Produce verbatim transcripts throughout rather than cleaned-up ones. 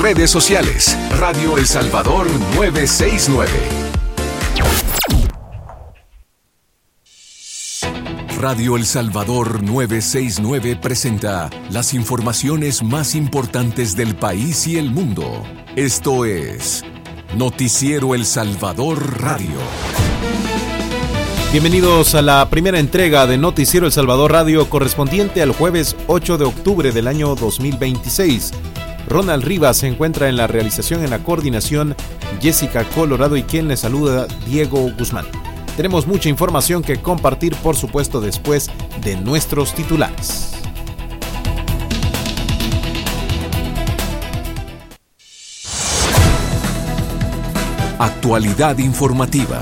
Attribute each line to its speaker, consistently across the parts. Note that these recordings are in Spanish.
Speaker 1: redes sociales. Radio El Salvador nueve seis nueve. Radio El Salvador nueve seis nueve presenta las informaciones más importantes del país y el mundo. Esto es Noticiero El Salvador Radio.
Speaker 2: Bienvenidos a la primera entrega de Noticiero El Salvador Radio, correspondiente al jueves ocho de octubre del año dos mil veintiséis. Ronald Rivas se encuentra en la realización, en la coordinación Jessica Colorado, y quien le saluda, Diego Guzmán. Tenemos mucha información que compartir, por supuesto, después de nuestros titulares.
Speaker 1: Actualidad informativa.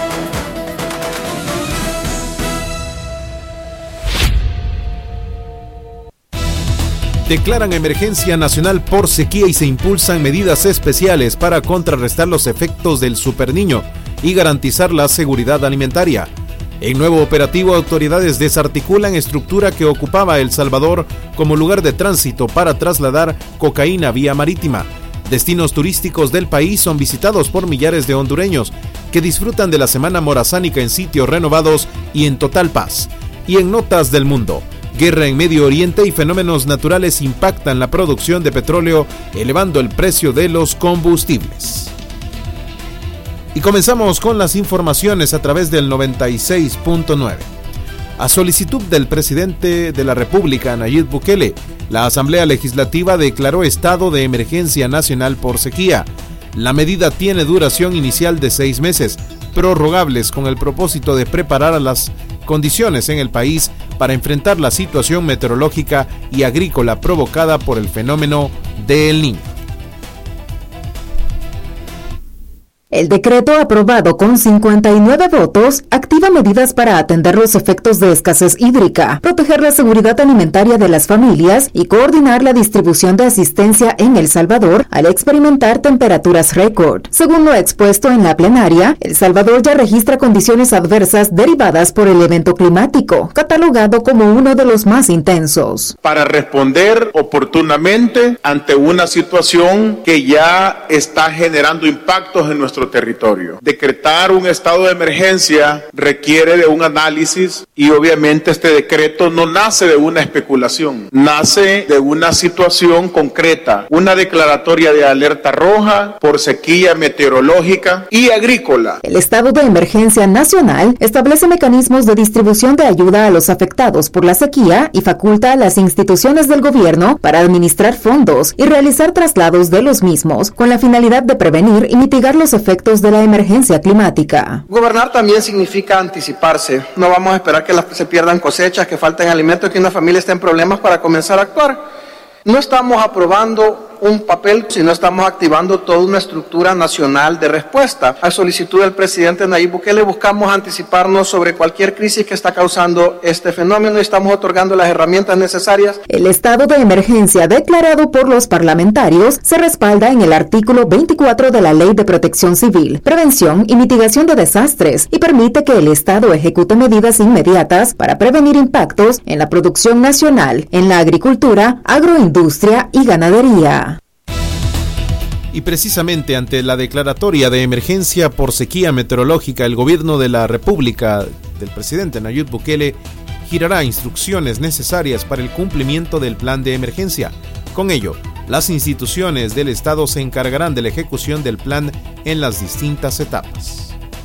Speaker 2: Declaran emergencia nacional por sequía y se impulsan medidas especiales para contrarrestar los efectos del superniño y garantizar la seguridad alimentaria. En nuevo operativo, autoridades desarticulan estructura que ocupaba El Salvador como lugar de tránsito para trasladar cocaína vía marítima. Destinos turísticos del país son visitados por millares de hondureños que disfrutan de la Semana Morazánica en sitios renovados y en total paz. Y en notas del mundo, guerra en Medio Oriente y fenómenos naturales impactan la producción de petróleo, elevando el precio de los combustibles. Y comenzamos con las informaciones a través del noventa y seis punto nueve. A solicitud del presidente de la República, Nayib Bukele, la Asamblea Legislativa declaró estado de emergencia nacional por sequía. La medida tiene duración inicial de seis meses, prorrogables con el propósito de preparar a las condiciones en el país para enfrentar la situación meteorológica y agrícola provocada por el fenómeno de El Niño.
Speaker 3: El decreto, aprobado con cincuenta y nueve votos, activa medidas para atender los efectos de escasez hídrica, proteger la seguridad alimentaria de las familias y coordinar la distribución de asistencia en El Salvador al experimentar temperaturas récord. Según lo expuesto en la plenaria, El Salvador ya registra condiciones adversas derivadas por el evento climático, catalogado como uno de los más intensos.
Speaker 4: Para responder oportunamente ante una situación que ya está generando impactos en nuestro territorio. Decretar un estado de emergencia requiere de un análisis y obviamente este decreto no nace de una especulación, nace de una situación concreta, una declaratoria de alerta roja por sequía meteorológica y agrícola.
Speaker 3: El estado de emergencia nacional establece mecanismos de distribución de ayuda a los afectados por la sequía y faculta a las instituciones del gobierno para administrar fondos y realizar traslados de los mismos con la finalidad de prevenir y mitigar los efectos de la emergencia climática.
Speaker 5: Gobernar también significa anticiparse. No vamos a esperar que las, se pierdan cosechas, que falten alimentos, que una familia esté en problemas para comenzar a actuar. No estamos aprobando un papel, sino estamos activando toda una estructura nacional de respuesta. A solicitud del presidente Nayib Bukele buscamos anticiparnos sobre cualquier crisis que está causando este fenómeno y estamos otorgando las herramientas necesarias.
Speaker 3: El estado de emergencia declarado por los parlamentarios se respalda en el artículo veinticuatro de la Ley de Protección Civil, Prevención y Mitigación de Desastres y permite que el Estado ejecute medidas inmediatas para prevenir impactos en la producción nacional, en la agricultura, agroindustria y ganadería.
Speaker 2: Y precisamente ante la declaratoria de emergencia por sequía meteorológica, el gobierno de la República del presidente Nayib Bukele girará instrucciones necesarias para el cumplimiento del plan de emergencia. Con ello, las instituciones del Estado se encargarán de la ejecución del plan en las distintas etapas.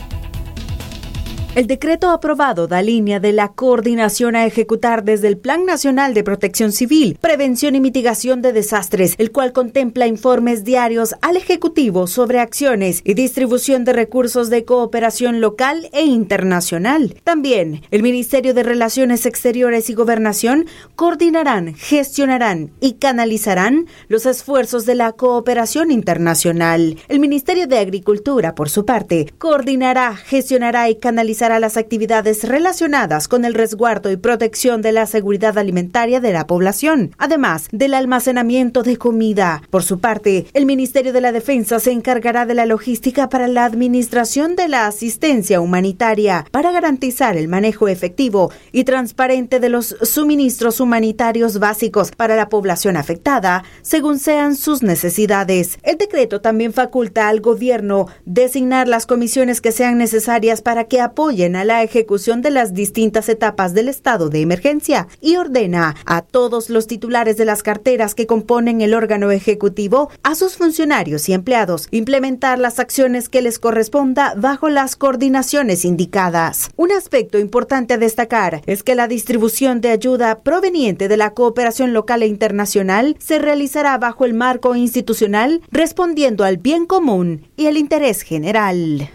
Speaker 6: El decreto aprobado da línea de la coordinación a ejecutar desde el Plan Nacional de Protección Civil, Prevención y Mitigación de Desastres, el cual contempla informes diarios al Ejecutivo sobre acciones y distribución de recursos de cooperación local e internacional. También, el Ministerio de Relaciones Exteriores y Gobernación coordinarán, gestionarán y canalizarán los esfuerzos de la cooperación internacional. El Ministerio de Agricultura, por su parte, coordinará, gestionará y canalizará realizará las actividades relacionadas con el resguardo y protección de la seguridad alimentaria de la población, además del almacenamiento de comida. Por su parte, el Ministerio de la Defensa se encargará de la logística para la administración de la asistencia humanitaria para garantizar el manejo efectivo y transparente de los suministros humanitarios básicos para la población afectada, según sean sus necesidades. El decreto también faculta al gobierno designar las comisiones que sean necesarias para que apoyen a la ejecución de las distintas etapas del estado de emergencia y ordena a todos los titulares de las carteras que componen el órgano ejecutivo, a sus funcionarios y empleados, implementar las acciones que les corresponda bajo las coordinaciones indicadas. Un aspecto importante a destacar es que la distribución de ayuda proveniente de la cooperación local e internacional se realizará bajo el marco institucional, respondiendo al bien común y el interés general.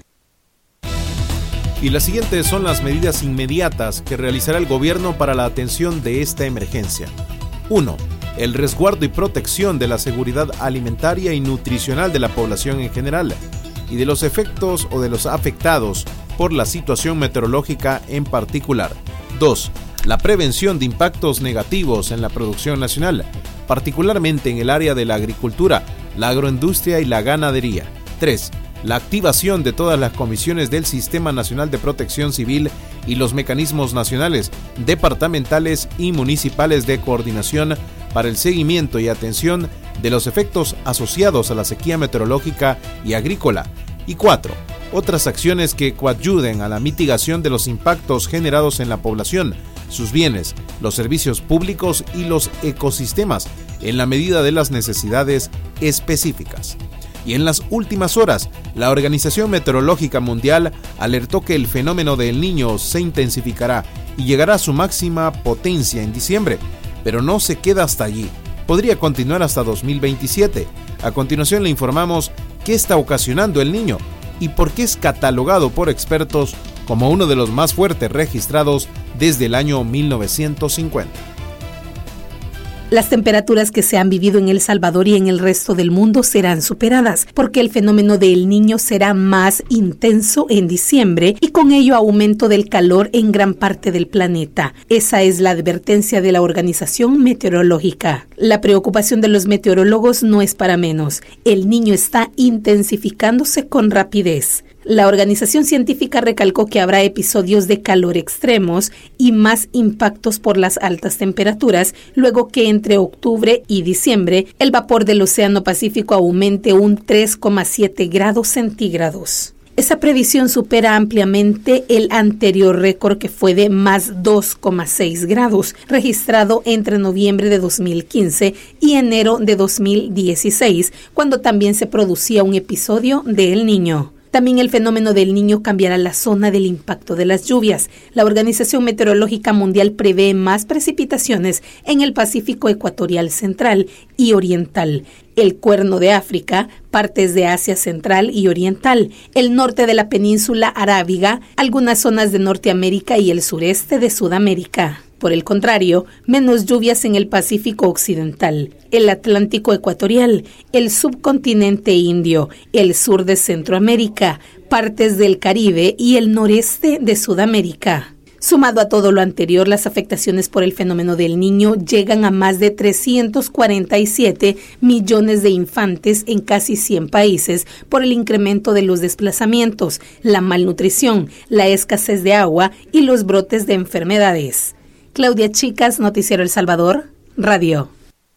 Speaker 2: Y las siguientes son las medidas inmediatas que realizará el gobierno para la atención de esta emergencia. uno. El resguardo y protección de la seguridad alimentaria y nutricional de la población en general y de los efectos o de los afectados por la situación meteorológica en particular. dos. La prevención de impactos negativos en la producción nacional, particularmente en el área de la agricultura, la agroindustria y la ganadería. tres. La activación de todas las comisiones del Sistema Nacional de Protección Civil y los mecanismos nacionales, departamentales y municipales de coordinación para el seguimiento y atención de los efectos asociados a la sequía meteorológica y agrícola. Y cuatro. Otras acciones que coadyuden a la mitigación de los impactos generados en la población, sus bienes, los servicios públicos y los ecosistemas, en la medida de las necesidades específicas. Y en las últimas horas, la Organización Meteorológica Mundial alertó que el fenómeno del Niño se intensificará y llegará a su máxima potencia en diciembre, pero no se queda hasta allí. Podría continuar hasta dos mil veintisiete. A continuación le informamos qué está ocasionando el Niño y por qué es catalogado por expertos como uno de los más fuertes registrados desde el año mil novecientos cincuenta.
Speaker 7: Las temperaturas que se han vivido en El Salvador y en el resto del mundo serán superadas, porque el fenómeno del Niño será más intenso en diciembre y con ello aumento del calor en gran parte del planeta. Esa es la advertencia de la Organización Meteorológica. La preocupación de los meteorólogos no es para menos. El Niño está intensificándose con rapidez. La organización científica recalcó que habrá episodios de calor extremos y más impactos por las altas temperaturas, luego que entre octubre y diciembre el vapor del Océano Pacífico aumente un tres coma siete grados centígrados. Esa previsión supera ampliamente el anterior récord, que fue de más dos coma seis grados, registrado entre noviembre de dos mil quince y enero de dos mil dieciséis, cuando también se producía un episodio de El Niño. También el fenómeno del Niño cambiará la zona del impacto de las lluvias. La Organización Meteorológica Mundial prevé más precipitaciones en el Pacífico ecuatorial central y oriental, el Cuerno de África, partes de Asia central y oriental, el norte de la península arábiga, algunas zonas de Norteamérica y el sureste de Sudamérica. Por el contrario, menos lluvias en el Pacífico occidental, el Atlántico ecuatorial, el subcontinente indio, el sur de Centroamérica, partes del Caribe y el noreste de Sudamérica. Sumado a todo lo anterior, las afectaciones por el fenómeno del Niño llegan a más de trescientos cuarenta y siete millones de infantes en casi cien países por el incremento de los desplazamientos, la malnutrición, la escasez de agua y los brotes de enfermedades. Claudia Chicas, Noticiero El Salvador, Radio.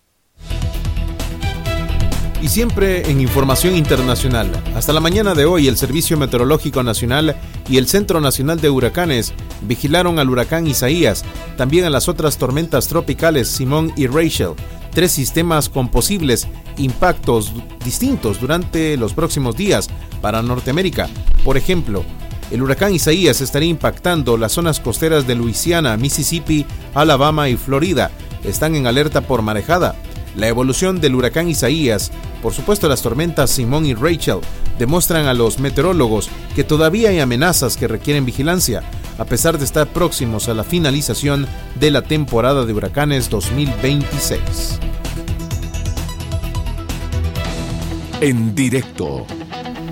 Speaker 2: Y siempre en información internacional. Hasta la mañana de hoy, el Servicio Meteorológico Nacional y el Centro Nacional de Huracanes vigilaron al huracán Isaías, también a las otras tormentas tropicales Simón y Rachel, tres sistemas con posibles impactos distintos durante los próximos días para Norteamérica. Por ejemplo, el huracán Isaías estaría impactando las zonas costeras de Luisiana, Mississippi, Alabama y Florida. Están en alerta por marejada. La evolución del huracán Isaías, por supuesto las tormentas Simón y Rachel, demuestran a los meteorólogos que todavía hay amenazas que requieren vigilancia, a pesar de estar próximos a la finalización de la temporada de huracanes dos mil veintiséis.
Speaker 1: En directo.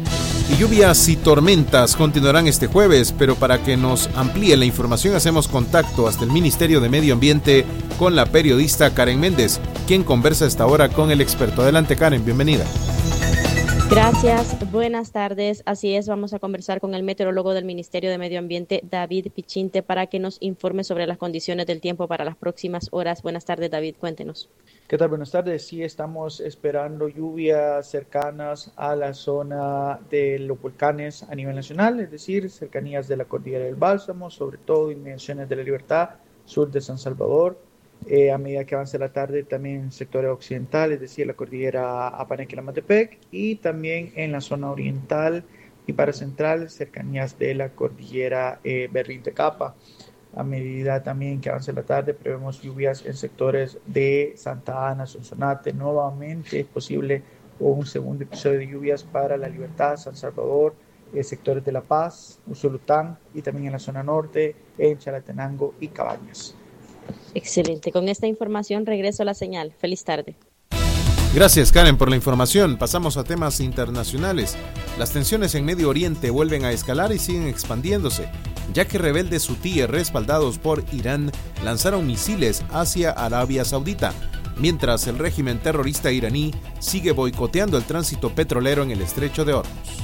Speaker 2: Y lluvias y tormentas continuarán este jueves, pero para que nos amplíe la información hacemos contacto hasta el Ministerio de Medio Ambiente con la periodista Karen Méndez, quien conversa esta hora con el experto. Adelante, Karen, bienvenida.
Speaker 8: Gracias, buenas tardes. Así es, vamos a conversar con el meteorólogo del Ministerio de Medio Ambiente, David Pichinte, para que nos informe sobre las condiciones del tiempo para las próximas horas. Buenas tardes, David, cuéntenos.
Speaker 9: ¿Qué tal? Buenas tardes. Sí, estamos esperando lluvias cercanas a la zona de los volcanes a nivel nacional, es decir, cercanías de la Cordillera del Bálsamo, sobre todo inmediaciones de La Libertad, sur de San Salvador. Eh, a medida que avance la tarde, también en el sector occidental, es decir, la cordillera Apanequila-Matepec, y también en la zona oriental y paracentral, cercanías de la cordillera eh, Berrín-Tecapa. A medida también que avance la tarde, prevemos lluvias en sectores de Santa Ana, Sonsonate. Nuevamente es posible un segundo episodio de lluvias para La Libertad, San Salvador, eh, sectores de La Paz, Usulután, y también en la zona norte, en Chalatenango y Cabañas.
Speaker 8: Excelente. Con esta información regreso a la señal. Feliz tarde.
Speaker 2: Gracias, Karen, por la información. Pasamos a temas internacionales. Las tensiones en Medio Oriente vuelven a escalar y siguen expandiéndose, ya que rebeldes hutíes respaldados por Irán lanzaron misiles hacia Arabia Saudita, mientras el régimen terrorista iraní sigue boicoteando el tránsito petrolero en el estrecho de Hormuz.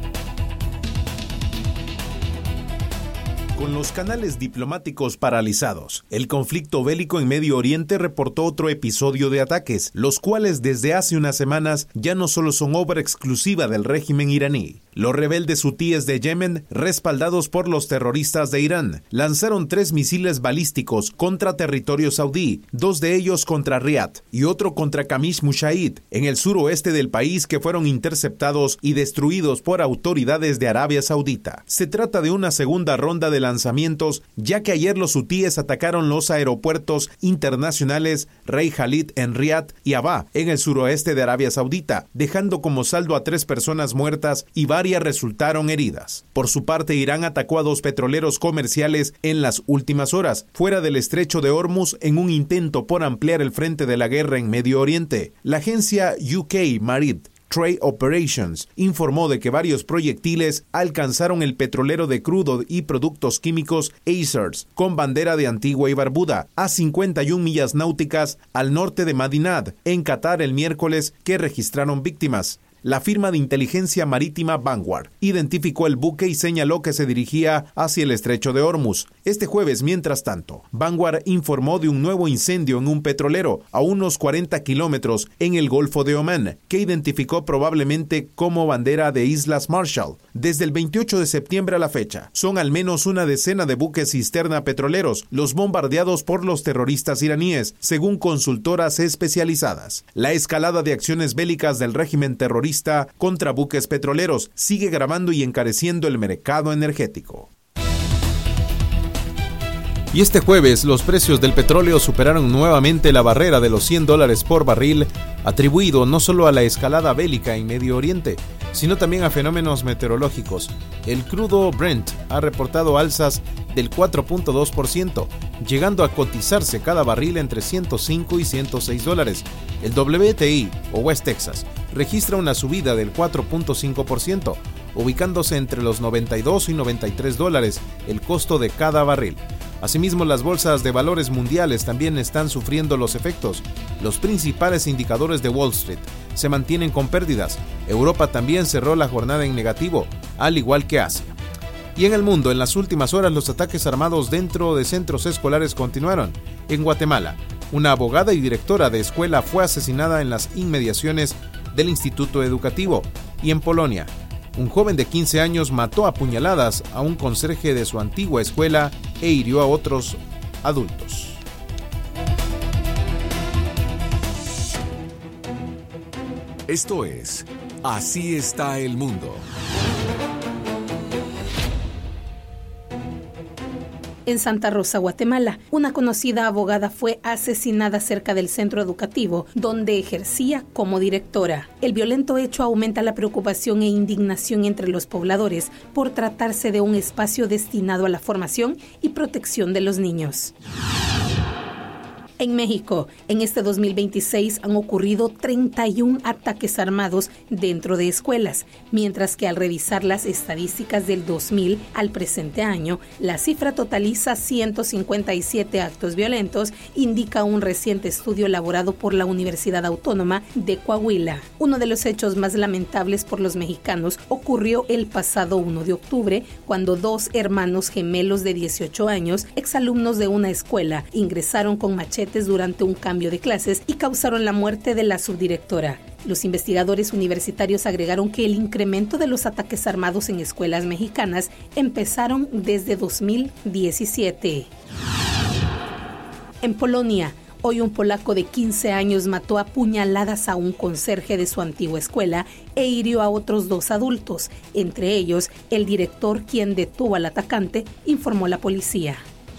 Speaker 2: Con los canales diplomáticos paralizados, el conflicto bélico en Medio Oriente reportó otro episodio de ataques, los cuales desde hace unas semanas ya no solo son obra exclusiva del régimen iraní. Los rebeldes hutíes de Yemen, respaldados por los terroristas de Irán, lanzaron tres misiles balísticos contra territorio saudí, dos de ellos contra Riad y otro contra Kamish Mushahid, en el suroeste del país, que fueron interceptados y destruidos por autoridades de Arabia Saudita. Se trata de una segunda ronda de lanzamientos, ya que ayer los hutíes atacaron los aeropuertos internacionales Rey Khalid en Riad y Abha, en el suroeste de Arabia Saudita, dejando como saldo a tres personas muertas y varias resultaron heridas. Por su parte, Irán atacó a dos petroleros comerciales en las últimas horas, fuera del estrecho de Hormuz, en un intento por ampliar el frente de la guerra en Medio Oriente. La agencia U K Maritime Trade Operations informó de que varios proyectiles alcanzaron el petrolero de crudo y productos químicos Acers, con bandera de Antigua y Barbuda, a cincuenta y una millas náuticas al norte de Madinat, en Qatar, el miércoles, que registraron víctimas. La firma de inteligencia marítima Vanguard identificó el buque y señaló que se dirigía hacia el estrecho de Hormuz. Este jueves, mientras tanto, Vanguard informó de un nuevo incendio en un petrolero a unos cuarenta kilómetros en el Golfo de Omán, que identificó probablemente como bandera de Islas Marshall. Desde el veintiocho de septiembre a la fecha, son al menos una decena de buques cisterna petroleros los bombardeados por los terroristas iraníes, según consultoras especializadas. La escalada de acciones bélicas del régimen terrorista contra buques petroleros sigue agravando y encareciendo el mercado energético. Y este jueves los precios del petróleo superaron nuevamente la barrera de los cien dólares por barril, atribuido no solo a la escalada bélica en Medio Oriente, sino también a fenómenos meteorológicos. El crudo Brent ha reportado alzas del cuatro punto dos por ciento, llegando a cotizarse cada barril entre ciento cinco y ciento seis dólares. El W T I, o West Texas, registra una subida del cuatro punto cinco por ciento, ubicándose entre los noventa y dos y noventa y tres dólares el costo de cada barril. Asimismo, las bolsas de valores mundiales también están sufriendo los efectos. Los principales indicadores de Wall Street se mantienen con pérdidas. Europa también cerró la jornada en negativo, al igual que Asia. Y en el mundo, en las últimas horas, los ataques armados dentro de centros escolares continuaron. En Guatemala, una abogada y directora de escuela fue asesinada en las inmediaciones del instituto educativo. Y en Polonia, un joven de quince años mató a puñaladas a un conserje de su antigua escuela e hirió a otros adultos.
Speaker 1: Esto es Así está el mundo.
Speaker 7: En Santa Rosa, Guatemala, una conocida abogada fue asesinada cerca del centro educativo donde ejercía como directora. El violento hecho aumenta la preocupación e indignación entre los pobladores por tratarse de un espacio destinado a la formación y protección de los niños. En México, en este dos mil veintiséis han ocurrido treinta y un ataques armados dentro de escuelas, mientras que al revisar las estadísticas del dos mil al presente año, la cifra totaliza ciento cincuenta y siete actos violentos, indica un reciente estudio elaborado por la Universidad Autónoma de Coahuila. Uno de los hechos más lamentables por los mexicanos ocurrió el pasado uno de octubre, cuando dos hermanos gemelos de dieciocho años, exalumnos de una escuela, ingresaron con machetes durante un cambio de clases y causaron la muerte de la subdirectora. Los investigadores universitarios agregaron que el incremento de los ataques armados en escuelas mexicanas empezaron desde dos mil diecisiete. En Polonia, hoy un polaco de quince años mató a puñaladas a un conserje de su antigua escuela e hirió a otros dos adultos, entre ellos el director, quien detuvo al atacante, informó la policía.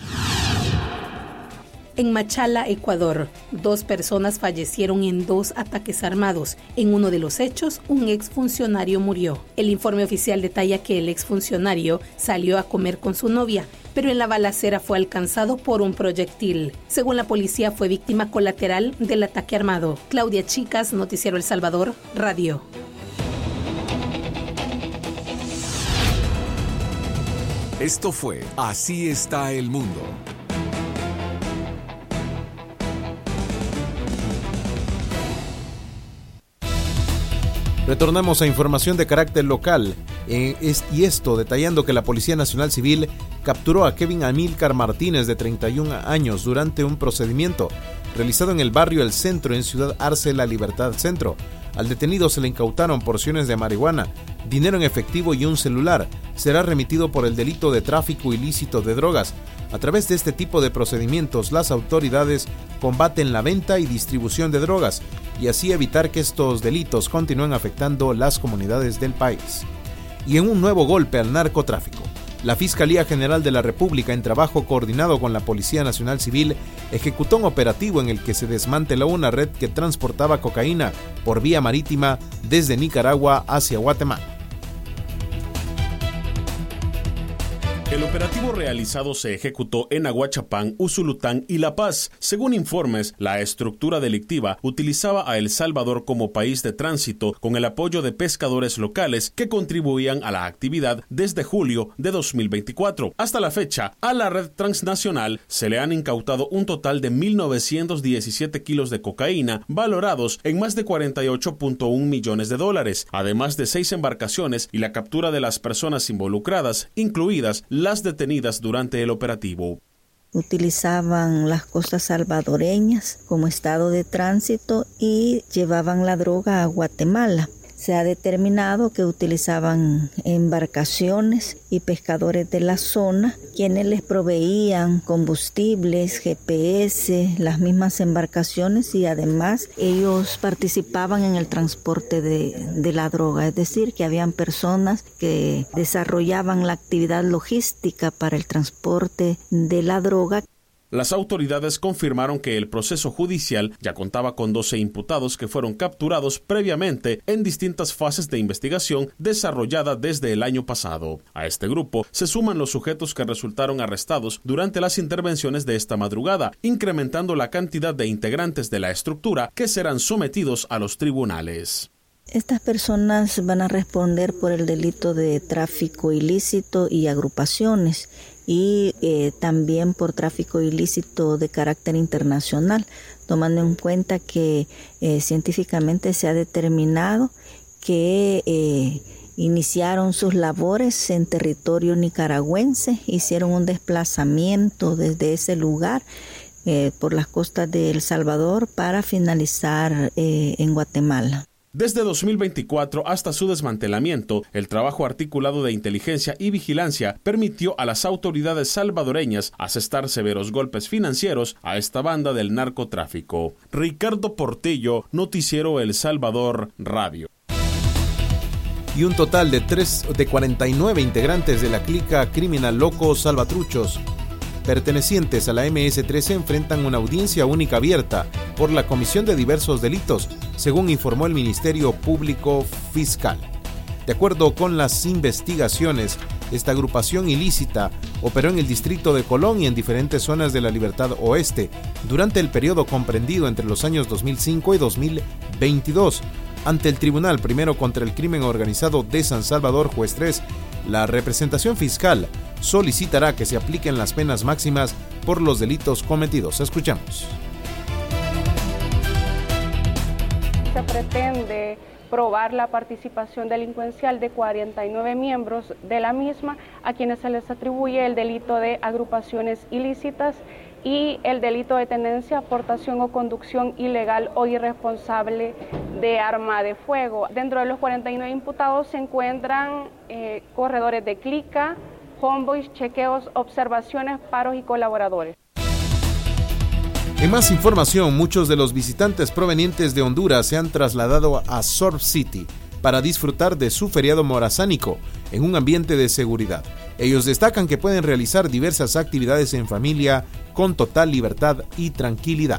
Speaker 7: En Machala, Ecuador, dos personas fallecieron en dos ataques armados. En uno de los hechos, un exfuncionario murió. El informe oficial detalla que el exfuncionario salió a comer con su novia, pero en la balacera fue alcanzado por un proyectil. Según la policía, fue víctima colateral del ataque armado. Claudia Chicas, Noticiero El Salvador, Radio.
Speaker 1: Esto fue Así está el mundo.
Speaker 2: Retornamos a información de carácter local, eh, es, y esto detallando que la Policía Nacional Civil capturó a Kevin Amílcar Martínez, de treinta y un años, durante un procedimiento realizado en el barrio El Centro, en Ciudad Arce, La Libertad Centro. Al detenido se le incautaron porciones de marihuana, dinero en efectivo y un celular. Será remitido por el delito de tráfico ilícito de drogas. A través de este tipo de procedimientos, las autoridades combaten la venta y distribución de drogas y así evitar que estos delitos continúen afectando las comunidades del país. Y en un nuevo golpe al narcotráfico, la Fiscalía General de la República, en trabajo coordinado con la Policía Nacional Civil, ejecutó un operativo en el que se desmanteló una red que transportaba cocaína por vía marítima desde Nicaragua hacia Guatemala.
Speaker 10: El operativo realizado se ejecutó en Aguachapán, Usulután y La Paz. Según informes, la estructura delictiva utilizaba a El Salvador como país de tránsito con el apoyo de pescadores locales que contribuían a la actividad desde julio de dos mil veinticuatro. Hasta la fecha, a la red transnacional se le han incautado un total de mil novecientos diecisiete kilos de cocaína, valorados en más de cuarenta y ocho punto uno millones de dólares, además de seis embarcaciones y la captura de las personas involucradas, incluidas las detenidas durante el operativo.
Speaker 11: Utilizaban las costas salvadoreñas como estado de tránsito y llevaban la droga a Guatemala. Se ha determinado que utilizaban embarcaciones y pescadores de la zona, quienes les proveían combustibles, G P S, las mismas embarcaciones, y además ellos participaban en el transporte de, de la droga. Es decir, que habían personas que desarrollaban la actividad logística para el transporte de la droga.
Speaker 10: Las autoridades confirmaron que el proceso judicial ya contaba con doce imputados que fueron capturados previamente en distintas fases de investigación desarrollada desde el año pasado. A este grupo se suman los sujetos que resultaron arrestados durante las intervenciones de esta madrugada, incrementando la cantidad de integrantes de la estructura que serán sometidos a los tribunales.
Speaker 11: Estas personas van a responder por el delito de tráfico ilícito y agrupaciones, y eh, también por tráfico ilícito de carácter internacional, tomando en cuenta que eh, científicamente se ha determinado que eh, iniciaron sus labores en territorio nicaragüense, hicieron un desplazamiento desde ese lugar eh, por las costas de El Salvador para finalizar eh, en Guatemala.
Speaker 10: Desde dos mil veinticuatro hasta su desmantelamiento, el trabajo articulado de inteligencia y vigilancia permitió a las autoridades salvadoreñas asestar severos golpes financieros a esta banda del narcotráfico. Ricardo Portillo, Noticiero El Salvador, Radio.
Speaker 2: Y un total de, tres, de cuarenta y nueve integrantes de la clica criminal Locos Salvatruchos, pertenecientes a la eme ese trece, enfrentan una audiencia única abierta por la comisión de diversos delitos, según informó el Ministerio Público Fiscal. De acuerdo con las investigaciones, Esta agrupación ilícita operó en el distrito de Colón y en diferentes zonas de la Libertad Oeste durante el periodo comprendido entre los años dos mil cinco y dos mil veintidós. Ante el Tribunal Primero contra el Crimen Organizado de San Salvador, juez tres, la representación fiscal solicitará que se apliquen las penas máximas por los delitos cometidos. Escuchamos.
Speaker 12: Se pretende probar la participación delincuencial de cuarenta y nueve miembros de la misma, a quienes se les atribuye el delito de agrupaciones ilícitas y el delito de tenencia, aportación o conducción ilegal o irresponsable de arma de fuego. Dentro de los cuarenta y nueve imputados se encuentran eh, corredores de clica, homeboys, chequeos, observaciones, paros y colaboradores.
Speaker 2: En más información, muchos de los visitantes provenientes de Honduras se han trasladado a Surf City para disfrutar de su feriado morazánico en un ambiente de seguridad. Ellos destacan que pueden realizar diversas actividades en familia con total libertad y tranquilidad.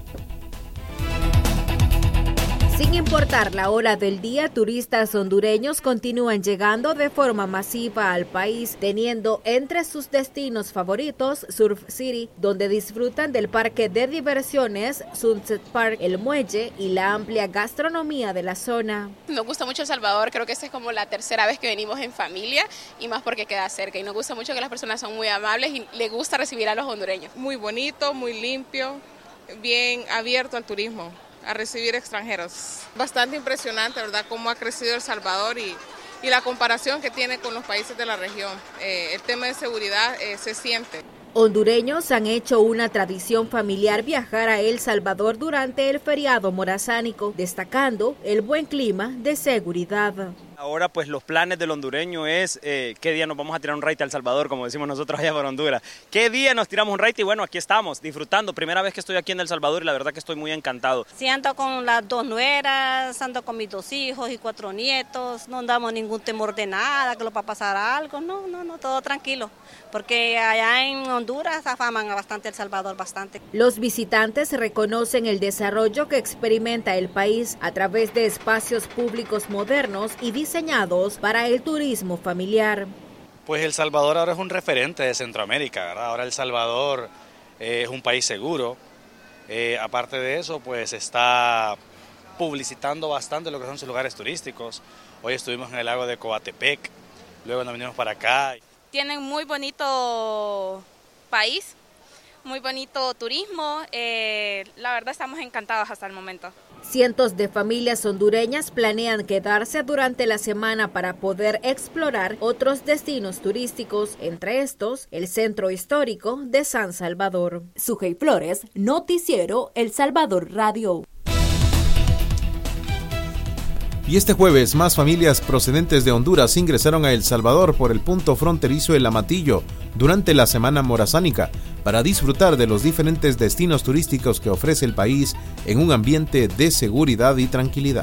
Speaker 6: Sin importar la hora del día, turistas hondureños continúan llegando de forma masiva al país, teniendo entre sus destinos favoritos Surf City, donde disfrutan del parque de diversiones Sunset Park, el muelle y la amplia gastronomía de la zona.
Speaker 13: Nos gusta mucho El Salvador, creo que esta es como la tercera vez que venimos en familia y más porque queda cerca, y nos gusta mucho que las personas son muy amables y les gusta recibir a los hondureños.
Speaker 14: Muy bonito, muy limpio, bien abierto al turismo, a recibir extranjeros. Bastante impresionante, ¿verdad?, cómo ha crecido El Salvador y, y la comparación que tiene con los países de la región. Eh, el tema de seguridad eh, se siente.
Speaker 6: Hondureños han hecho una tradición familiar viajar a El Salvador durante el feriado morazánico, destacando el buen clima de seguridad.
Speaker 15: Ahora pues los planes del hondureño es eh, qué día nos vamos a tirar un raite a El Salvador, como decimos nosotros allá por Honduras. ¿Qué día nos tiramos un raite? Y bueno, aquí estamos, disfrutando. Primera vez que estoy aquí en El Salvador y la verdad que estoy muy encantado.
Speaker 16: Sí, ando con las dos nueras, ando con mis dos hijos y cuatro nietos. No andamos ningún temor de nada, que lo va a pasar algo. No, no, no, todo tranquilo. Porque allá en Honduras afaman bastante El Salvador, bastante.
Speaker 6: Los visitantes reconocen el desarrollo que experimenta el país a través de espacios públicos modernos y diseñados para el turismo familiar.
Speaker 15: Pues El Salvador ahora es un referente de Centroamérica, ¿verdad? Ahora El Salvador eh, es un país seguro. Eh, aparte de eso, pues está publicitando bastante lo que son sus lugares turísticos. Hoy estuvimos en el lago de Coatepec, luego nos vinimos para acá.
Speaker 13: Tienen muy bonito país, muy bonito turismo, eh, la verdad estamos encantados hasta el momento.
Speaker 6: Cientos de familias hondureñas planean quedarse durante la semana para poder explorar otros destinos turísticos, entre estos el Centro Histórico de San Salvador.
Speaker 17: Sujei Flores, Noticiero El Salvador Radio.
Speaker 2: Y este jueves, más familias procedentes de Honduras ingresaron a El Salvador por el punto fronterizo El Amatillo durante la semana morazánica para disfrutar de los diferentes destinos turísticos que ofrece el país en un ambiente de seguridad y tranquilidad.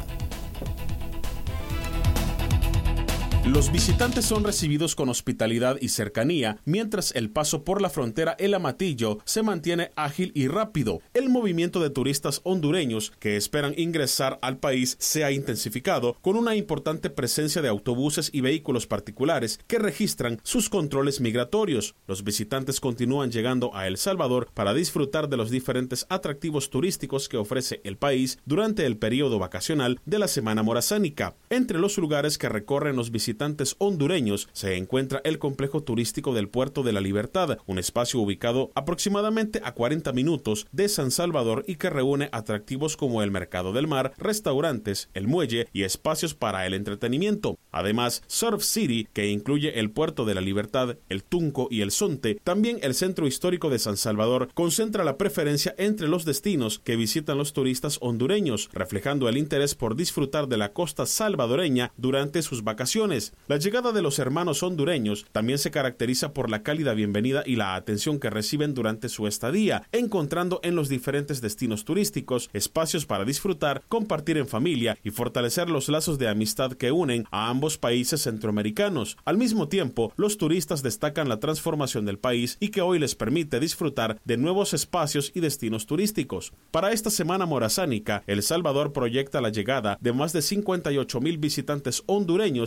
Speaker 10: Los visitantes son recibidos con hospitalidad y cercanía, mientras el paso por la frontera El Amatillo se mantiene ágil y rápido. El movimiento de turistas hondureños que esperan ingresar al país se ha intensificado con una importante presencia de autobuses y vehículos particulares que registran sus controles migratorios. Los visitantes continúan llegando a El Salvador para disfrutar de los diferentes atractivos turísticos que ofrece el país durante el periodo vacacional de la Semana Morazánica. Entre los lugares que recorren los visitantes hondureños se encuentra el complejo turístico del Puerto de la Libertad, un espacio ubicado aproximadamente a cuarenta minutos de San Salvador y que reúne atractivos como el Mercado del Mar, restaurantes, el muelle y espacios para el entretenimiento. Además, Surf City, que incluye el Puerto de la Libertad, el Tunco y el Zonte, también el Centro Histórico de San Salvador, concentra la preferencia entre los destinos que visitan los turistas hondureños, reflejando el interés por disfrutar de la costa salvadoreña durante sus vacaciones. La llegada de los hermanos hondureños también se caracteriza por la cálida bienvenida y la atención que reciben durante su estadía, encontrando en los diferentes destinos turísticos espacios para disfrutar, compartir en familia y fortalecer los lazos de amistad que unen a ambos países centroamericanos. Al mismo tiempo, los turistas destacan la transformación del país y que hoy les permite disfrutar de nuevos espacios y destinos turísticos. Para esta semana morazánica, El Salvador proyecta la llegada de más de cincuenta y ocho mil visitantes hondureños, representando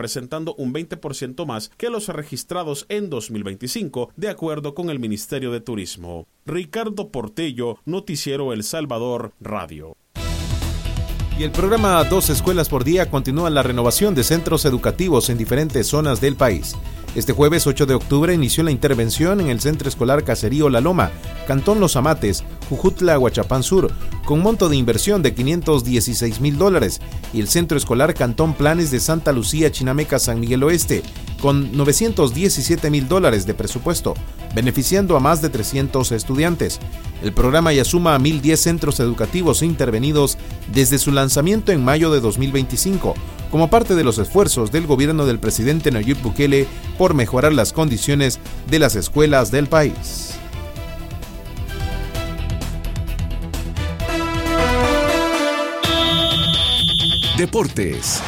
Speaker 10: representando un veinte por ciento más que los registrados en dos mil veinticinco, de acuerdo con el Ministerio de Turismo. Ricardo Portillo, Noticiero El Salvador Radio.
Speaker 2: Y el programa Dos Escuelas por Día continúa la renovación de centros educativos en diferentes zonas del país. Este jueves ocho de octubre inició la intervención en el Centro Escolar Caserío La Loma, Cantón Los Amates, Jujutla, Huachapán Sur, con monto de inversión de quinientos dieciséis mil dólares, y el Centro Escolar Cantón Planes de Santa Lucía, Chinameca, San Miguel Oeste, con novecientos diecisiete mil dólares de presupuesto, beneficiando a más de trescientos estudiantes. El programa ya suma a mil diez centros educativos intervenidos desde su lanzamiento en mayo de dos mil veinticinco, como parte de los esfuerzos del gobierno del presidente Nayib Bukele por mejorar las condiciones de las escuelas del país.
Speaker 1: Deportes.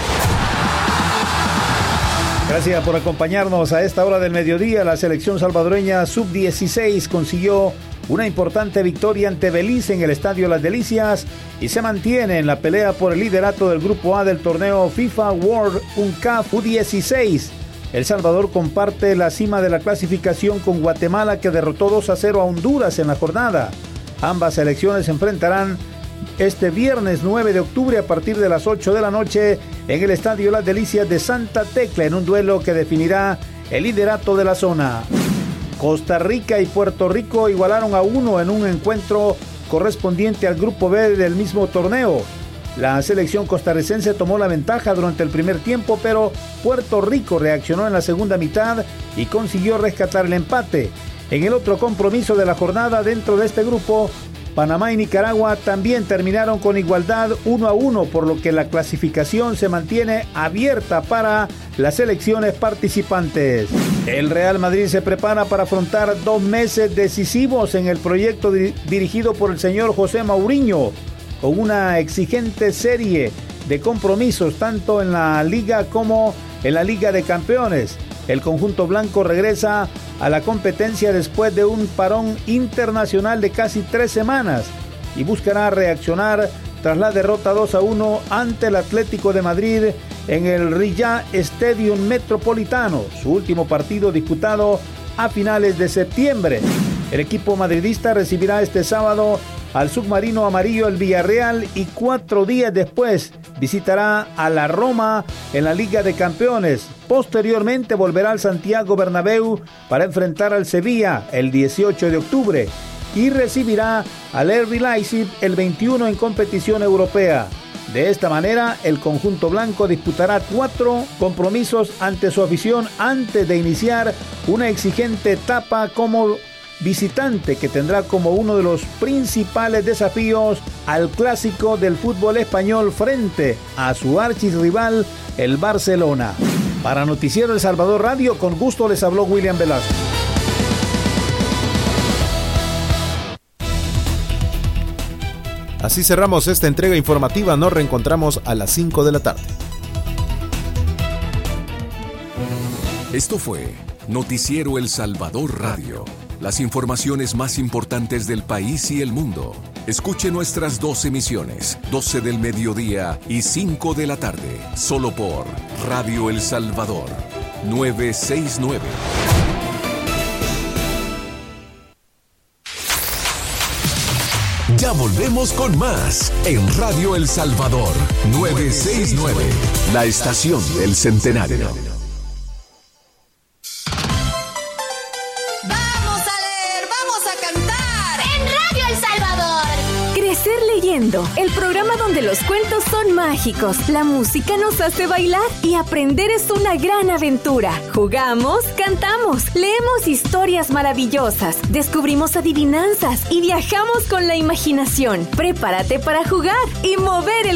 Speaker 18: Gracias por acompañarnos a esta hora del mediodía. La selección salvadoreña sub dieciséis consiguió una importante victoria ante Belice en el Estadio Las Delicias y se mantiene en la pelea por el liderato del Grupo A del torneo FIFA World UNCAF U dieciséis. El Salvador comparte la cima de la clasificación con Guatemala, que derrotó dos a cero a Honduras en la jornada. Ambas selecciones se enfrentarán este viernes nueve de octubre a partir de las ocho de la noche en el Estadio Las Delicias de Santa Tecla, en un duelo que definirá el liderato de la zona. Costa Rica y Puerto Rico igualaron a uno en un encuentro correspondiente al Grupo B del mismo torneo. La selección costarricense tomó la ventaja durante el primer tiempo, pero Puerto Rico reaccionó en la segunda mitad y consiguió rescatar el empate. En el otro compromiso de la jornada dentro de este grupo, Panamá y Nicaragua también terminaron con igualdad uno a uno, por lo que la clasificación se mantiene abierta para las selecciones participantes. El Real Madrid se prepara para afrontar dos meses decisivos en el proyecto di- dirigido por el señor José Mourinho, con una exigente serie de compromisos tanto en la Liga como en la Liga de Campeones. El conjunto blanco regresa a la competencia después de un parón internacional de casi tres semanas y buscará reaccionar tras la derrota dos a uno ante el Atlético de Madrid en el Riyadh Stadium Metropolitano, su último partido disputado a finales de septiembre. El equipo madridista recibirá este sábado al submarino amarillo el Villarreal y cuatro días después visitará a la Roma en la Liga de Campeones. Posteriormente volverá al Santiago Bernabéu para enfrentar al Sevilla el dieciocho de octubre y recibirá al R B Leipzig el veintiuno en competición europea. De esta manera, el conjunto blanco disputará cuatro compromisos ante su afición antes de iniciar una exigente etapa como visitante, que tendrá como uno de los principales desafíos al clásico del fútbol español frente a su archirrival, el Barcelona. Para Noticiero El Salvador Radio, con gusto les habló William Velasco.
Speaker 2: Así cerramos esta entrega informativa. Nos reencontramos a las cinco de la tarde.
Speaker 1: Esto fue Noticiero El Salvador Radio. Las informaciones más importantes del país y el mundo. Escuche nuestras dos emisiones, doce del mediodía y cinco de la tarde, solo por Radio El Salvador, novecientos sesenta y nueve. Ya volvemos con más en Radio El Salvador, novecientos sesenta y nueve, la estación del centenario.
Speaker 19: Leyendo, el programa donde los cuentos son mágicos, la música nos hace bailar y aprender es una gran aventura. Jugamos, cantamos, leemos historias maravillosas, descubrimos adivinanzas y viajamos con la imaginación. Prepárate para jugar y mover el